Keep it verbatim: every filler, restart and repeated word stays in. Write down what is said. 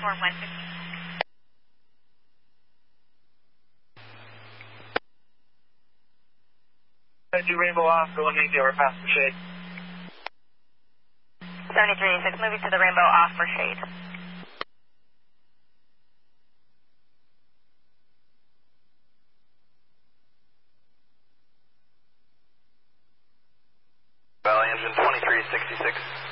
for one fifty. Do Rainbow off, going eighty over past the shade. seventy-three eighty-six, moving to the Rainbow off for shade. Valley engine twenty-three sixty-six.